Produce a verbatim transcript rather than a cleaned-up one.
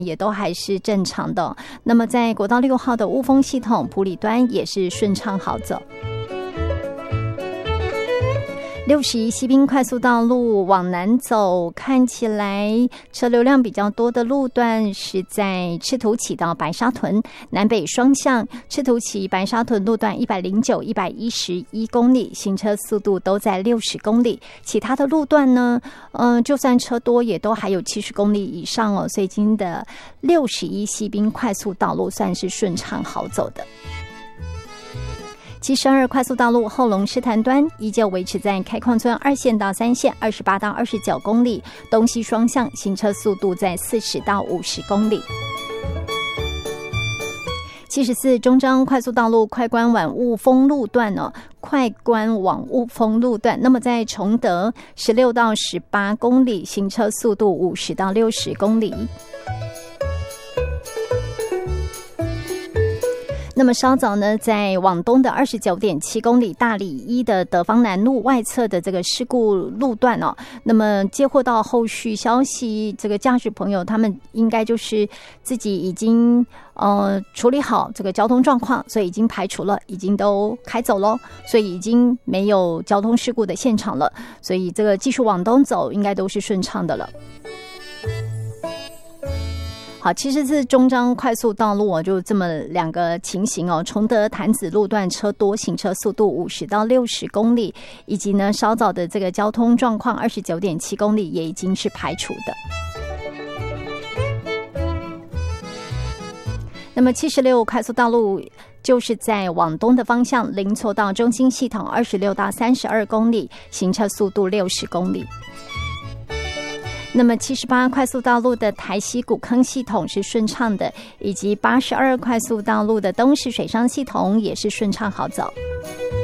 也都还是正常的。那么在国道六号的雾峰系统埔里端也是顺畅好走。六十一西滨快速道路往南走，看起来车流量比较多的路段是在赤土崎到白沙屯南北双向，赤土崎白沙屯路段一百零九、一百一十一公里，行车速度都在六十公里。其他的路段呢，嗯、呃，就算车多也都还有七十公里以上哦。所以今天的六十一西滨快速道路算是顺畅好走的。七十二快速道路后龙狮潭端依旧维持在开矿村二线到三线二十八到二十九公里，东西双向，行车速度在四十到五十公里。七十四中彰快速道路快关往雾峰路段哦，快关往雾峰路段，那么在崇德十六到十八公里，行车速度五十到六十公里。那么稍早呢，在往东的 二十九点七公里大里一的德芳南路外侧的这个事故路段哦，那么接获到后续消息，这个驾驶朋友他们应该就是自己已经呃处理好这个交通状况，所以已经排除了，已经都开走咯，所以已经没有交通事故的现场了，所以这个继续往东走应该都是顺畅的了。好，其实是中彰快速道路哦，就这么两个情形哦。崇德潭子路段车多，行车速度五十到六十公里，以及呢稍早的这个交通状况二十九点七公里也已经是排除的。那么七十六快速道路就是在往东的方向，林厝到中兴系统二十六到三十二公里，行车速度六十公里。那么七十八快速道路的台西古坑系统是顺畅的，以及八十二快速道路的东势水上系统也是顺畅好走。